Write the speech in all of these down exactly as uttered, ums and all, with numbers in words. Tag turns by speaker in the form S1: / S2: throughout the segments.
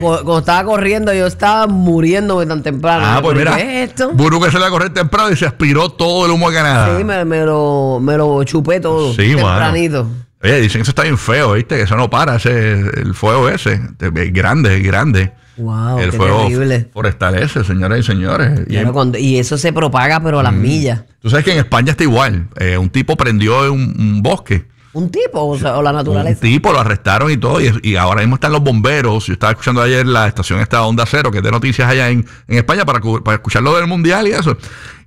S1: Cuando estaba corriendo, yo estaba muriéndome tan temprano.
S2: Ah, pues mira,
S1: ¿qué es esto?
S2: Burbu que se le va a correr temprano y se aspiró todo el humo de Canadá.
S1: Sí, me, me, lo, me lo chupé todo.
S2: Sí,
S1: tempranito.
S2: Mano. Oye, dicen que eso está bien feo, ¿viste? Que eso no para, ese, el fuego ese. Es grande, es grande.
S1: Wow,
S2: el
S1: qué
S2: fuego
S1: terrible.
S2: forestal ese, señoras y señores.
S1: Y, hay, cuando, y eso se propaga, pero a las mm, millas.
S2: Tú sabes que en España está igual. Eh, un tipo prendió un, un bosque.
S1: ¿Un tipo o, sea, o la naturaleza?
S2: Un tipo, lo arrestaron y todo. Y, y ahora mismo están los bomberos. Yo estaba escuchando ayer la estación esta Onda Cero, que es de noticias allá en, en España, para, para escuchar lo del mundial y eso.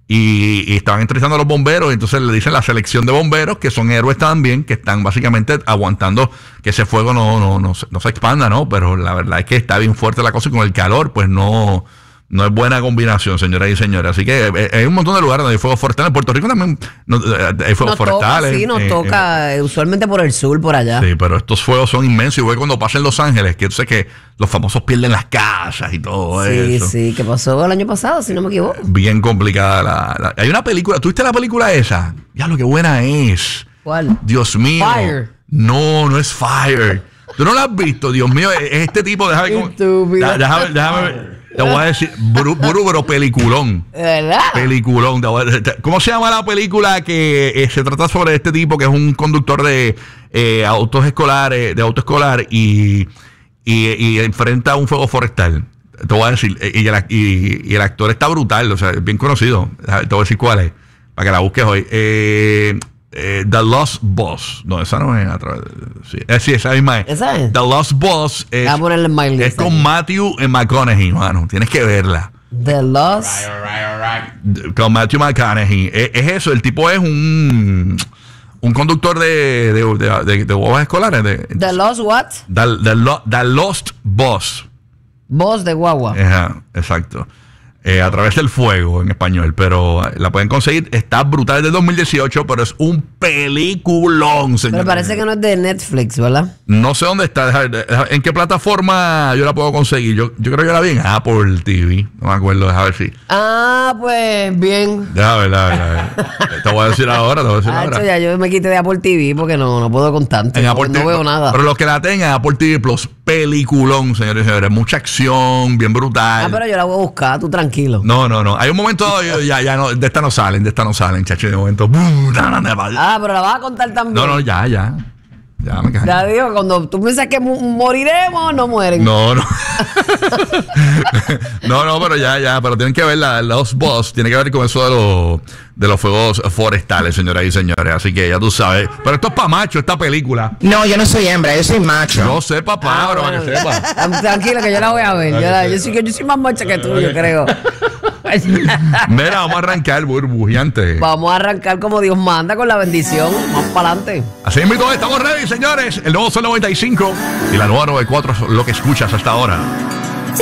S2: Y, y estaban entrevistando a los bomberos. Y entonces le dicen la selección de bomberos, que son héroes también, que están básicamente aguantando que ese fuego no, no, no, no se expanda, ¿no? Pero la verdad es que está bien fuerte la cosa y con el calor, pues no... No es buena combinación, señoras y señores. Así que eh, hay un montón de lugares donde hay fuegos forestales. En Puerto Rico también no, hay fuegos
S1: nos
S2: forestales.
S1: Toca, sí, nos
S2: eh,
S1: toca
S2: eh,
S1: usualmente por el sur, por allá.
S2: Sí, pero estos fuegos son inmensos. Igual cuando pasa en Los Ángeles, que tú sé que los famosos pierden las casas y todo
S1: sí,
S2: eso.
S1: Sí, sí, que pasó el año pasado, si no me equivoco.
S2: Bien complicada. La, la, hay una película. ¿Tuviste la película esa? Ya lo que buena es.
S1: ¿Cuál?
S2: Dios mío.
S1: Fire.
S2: No, no es Fire. ¿Tú no la has visto? Dios mío, es este tipo. Déjame ver. Déjame, déjame ver. Te voy a decir, buru, buru, pero peliculón.
S1: ¿Verdad?
S2: Peliculón. ¿Cómo se llama la película que eh, se trata sobre este tipo que es un conductor de eh, autos escolares, de auto escolar y, y, y enfrenta un fuego forestal? Te voy a decir, y el, y, y el actor está brutal, o sea, es bien conocido. Te voy a decir cuál es, para que la busques hoy. Eh, eh, The Lost Boss. No, esa no es a través de, sí, eh, sí, esa misma es.
S1: ¿Esa es?
S2: The Lost Boss es,
S1: a ponerle en my list,
S2: es con Matthew McConaughey, mano. Tienes que verla.
S1: The Lost.
S2: Right, right, right. Con Matthew McConaughey. Es, es eso, el tipo es un un conductor de de, de, de, de guaguas escolares. De,
S1: The Lost what?
S2: The, the, the Lost Boss.
S1: Boss de guagua.
S2: Ajá, exacto. Eh, a través del fuego en español, pero la pueden conseguir. Está brutal, es del dos mil dieciocho, pero es un peliculón, señor.
S1: Pero parece que no es de Netflix, ¿verdad?
S2: No sé dónde está. ¿En qué plataforma yo la puedo conseguir? Yo, yo creo que yo la vi en Apple T V. No me acuerdo, déjame ver si.
S1: Ah, pues bien.
S2: Déjame ver, déjame ver. Te voy a decir ahora, te voy a decir
S1: ah,
S2: ahora.
S1: Ya yo me quité de Apple T V porque no, no puedo con tanto.
S2: En
S1: no,
S2: Apple
S1: no
S2: T V,
S1: veo nada.
S2: Pero los que la tengan, Apple T V Plus, peliculón, señores y señores. Mucha acción, bien brutal.
S1: Ah, pero yo la voy a buscar, tú tranquilo.
S2: No, no, no. Hay un momento, ya, ya no, de esta no salen, de esta no salen, chacho. De momento.
S1: Ah, pero la vas a contar también.
S2: No, no, ya, ya. Ya me cae.
S1: Ya digo, cuando tú piensas que moriremos, no mueren.
S2: No, no. no, no, pero ya, ya. Pero tienen que ver la, los boss. Tiene que ver con eso de los, de los fuegos forestales, señoras y señores. Así que ya tú sabes. Pero esto es para macho, esta película.
S3: No, yo no soy hembra, yo soy macho.
S2: No sé, papá,
S1: Ah,
S2: pero
S1: bueno.
S2: para que sepa.
S1: Tranquilo, que yo la voy a ver. Yo, la, yo, soy, yo soy más macha que tú, yo creo.
S2: Mira, vamos a arrancar, burbujeante.
S1: Vamos a arrancar como Dios manda con la bendición. Vamos para adelante.
S2: Así mismo, estamos ready, señores. El nuevo Sol noventa y cinco y la nueva noventa y cuatro, lo que escuchas hasta ahora.